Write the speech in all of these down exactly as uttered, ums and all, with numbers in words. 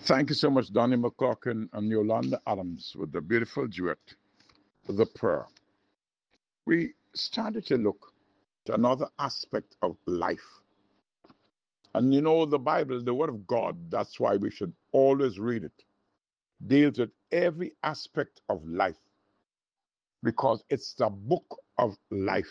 Thank you so much, Donnie McCloughan and Yolanda Adams, with the beautiful duet, The Prayer. We started to look to another aspect of life. And you know, the Bible, the Word of God, that's why we should always read it, deals with every aspect of life because it's the book of life,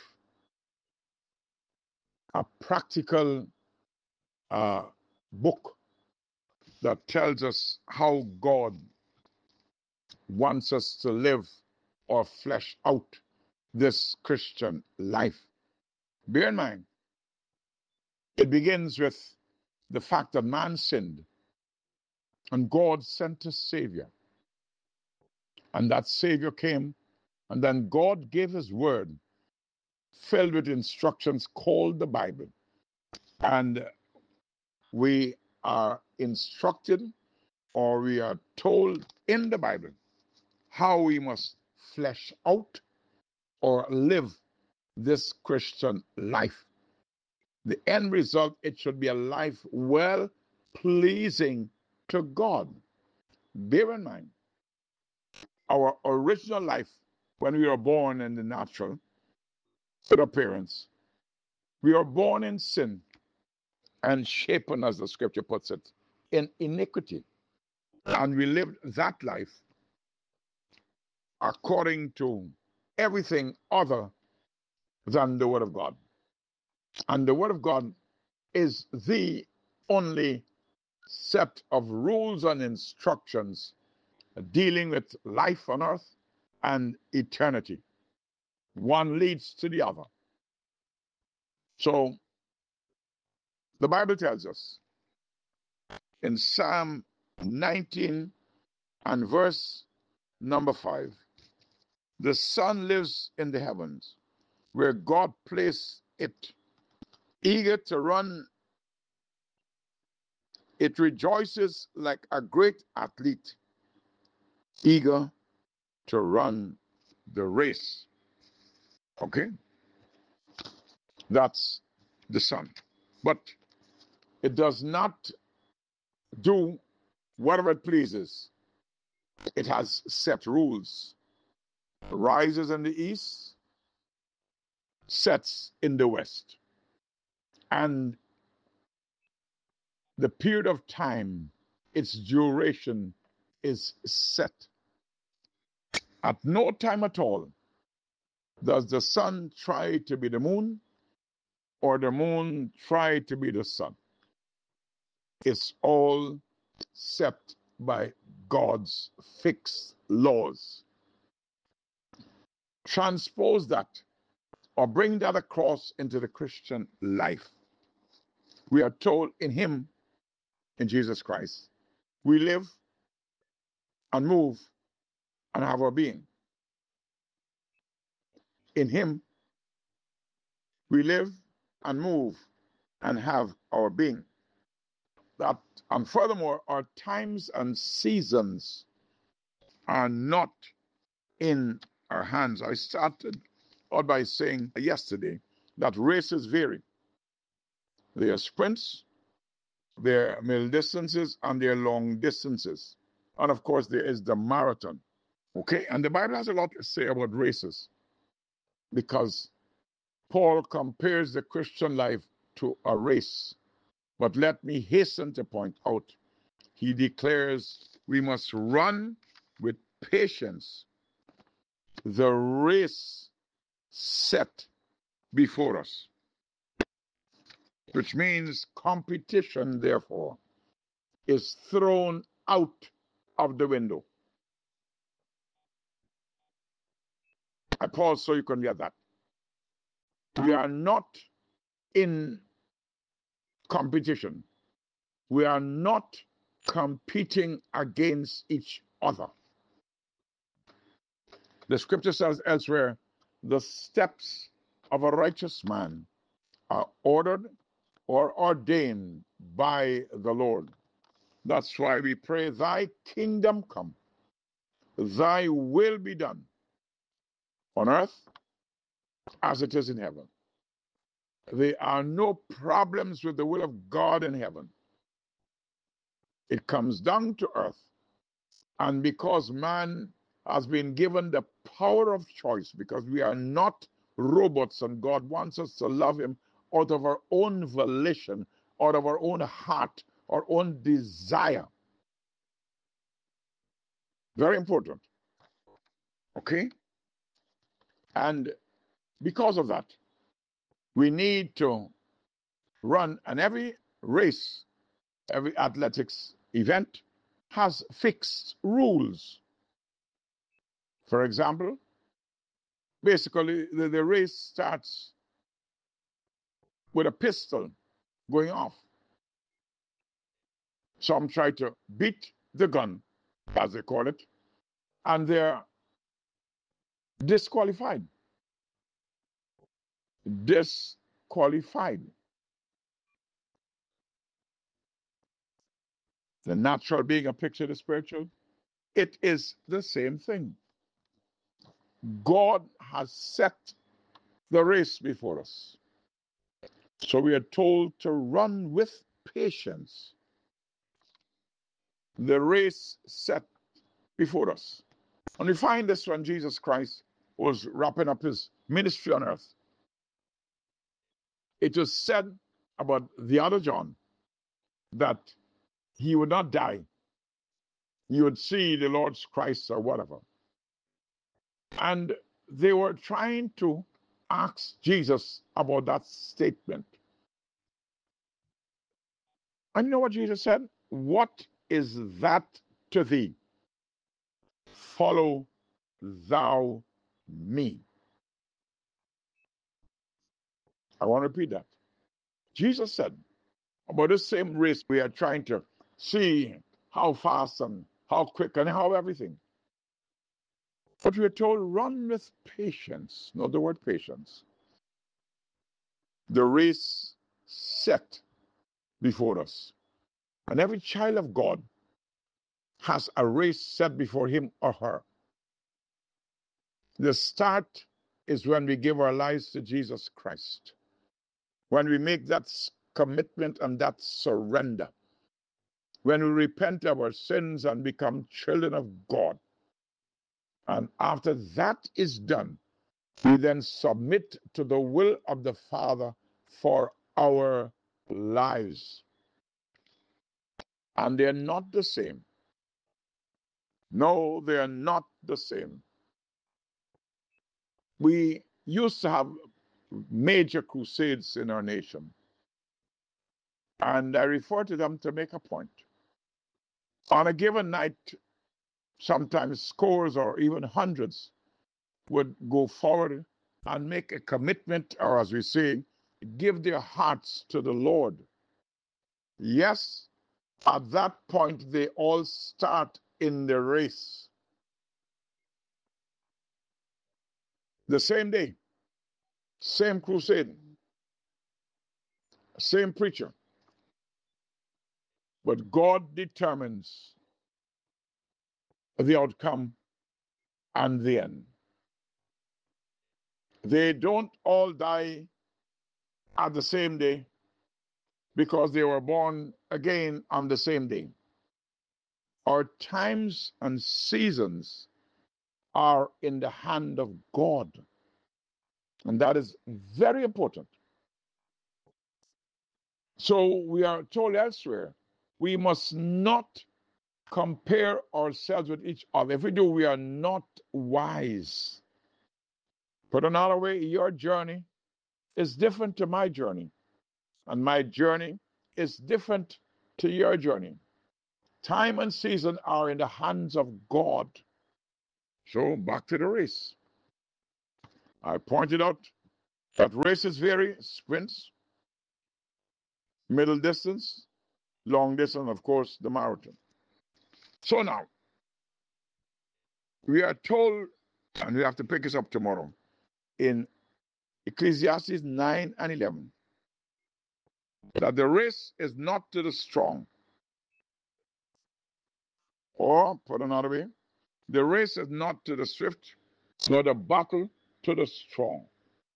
a practical uh, book that tells us how God wants us to live or flesh out this Christian life. Bear in mind, it begins with the fact that man sinned and God sent a Savior. And that Savior came, and then God gave His word filled with instructions called the Bible. And we are instructed or we are told in the Bible how we must flesh out or live this Christian life. The end result, it should be a life well pleasing to God. Bear in mind, our original life when we were born in the natural with our parents, we are born in sin and shapen, as the scripture puts it, in iniquity. And we lived that life according to everything other than the Word of God. And the Word of God is the only set of rules and instructions dealing with life on earth and eternity. One leads to the other. So the Bible tells us in Psalm nineteen and verse number five, the sun lives in the heavens where God placed it, eager to run. It rejoices like a great athlete, eager to run the race. Okay? That's the sun. But it does not do whatever it pleases. It has set rules. Rises in the east, sets in the west. And the period of time, its duration is set. At no time at all does the sun try to be the moon or the moon try to be the sun. It's all set by God's fixed laws. Transpose that or bring that across into the Christian life. We are told in Him, in Jesus Christ, we live and move and have our being. In Him, we live and move and have our being. That, and furthermore, our times and seasons are not in our hands. I started out by saying yesterday that races vary. There are sprints, there are middle distances, and there are long distances. And of course, there is the marathon. Okay, and the Bible has a lot to say about races because Paul compares the Christian life to a race. But let me hasten to point out, he declares we must run with patience the race set before us, which means competition, therefore, is thrown out of the window. I pause so you can get that. We are not in competition. We are not competing against each other. The scripture says elsewhere, the steps of a righteous man are ordered or ordained by the Lord. That's why we pray, thy kingdom come, thy will be done on earth as it is in heaven. There are no problems with the will of God in heaven. It comes down to earth. And because man has been given the power of choice, because we are not robots and God wants us to love him out of our own volition, out of our own heart, our own desire. Very important. Okay? And because of that, we need to run, and every race, every athletics event has fixed rules. For example, basically the, the race starts with a pistol going off. Some try to beat the gun, as they call it, and they're disqualified. Disqualified. The natural being a picture of the spiritual. It is the same thing. God has set the race before us. So we are told to run with patience the race set before us. And we find this when Jesus Christ was wrapping up his ministry on earth. It was said about the other John that he would not die. He would see the Lord's Christ or whatever. And they were trying to ask Jesus about that statement. And you know what Jesus said? What is that to thee? Follow thou me. I want to repeat that. Jesus said about the same race we are trying to see how fast and how quick and how everything. But we are told run with patience. Not the word patience. The race set before us. And every child of God has a race set before him or her. The start is when we give our lives to Jesus Christ. When we make that commitment and that surrender. When we repent of our sins and become children of God. And after that is done, we then submit to the will of the Father for our lives. And they're not the same. No, they're not the same. We used to have major crusades in our nation. And I refer to them to make a point. On a given night, sometimes scores or even hundreds would go forward and make a commitment, or as we say, give their hearts to the Lord. Yes, at that point, they all start in the race. The same day, same crusade, same preacher. But God determines the outcome and the end. They don't all die at the same day because they were born again on the same day. Our times and seasons are in the hand of God. And that is very important. So we are told elsewhere, we must not compare ourselves with each other. If we do, we are not wise. Put another way, your journey is different to my journey. And my journey is different to your journey. Time and season are in the hands of God. So back to the race. I pointed out that races vary: sprints, middle distance, long distance, of course, the marathon. So now, we are told, and we have to pick this up tomorrow, in Ecclesiastes nine and eleven, that the race is not to the strong. Or, put another way, the race is not to the swift, nor the battle to the strong.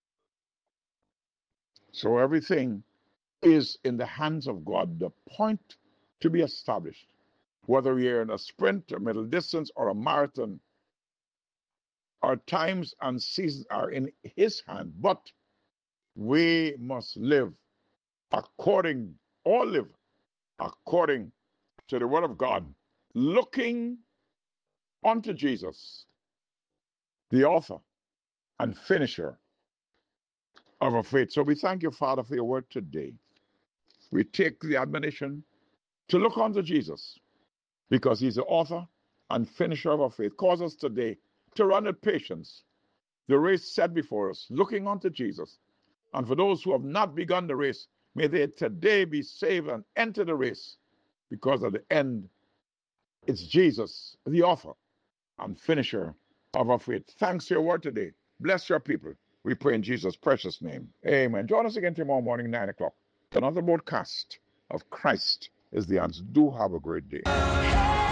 So everything is in the hands of God. The point to be established whether you're in a sprint, a middle distance, or a marathon. Our times and seasons are in His hand, but we must live according, or live according to the Word of God, looking unto Jesus, the author and finisher of our faith. So we thank you, Father, for your word today. We take the admonition to look unto Jesus because He's the author and finisher of our faith. Cause us today to run with patience the race set before us, looking unto Jesus. And for those who have not begun the race, may they today be saved and enter the race, because at the end, it's Jesus, the author and finisher of our faith. Thanks for your word today. Bless your people. We pray in Jesus' precious name. Amen. Join us again tomorrow morning, nine o'clock. Another broadcast of Christ is the answer. Do have a great day.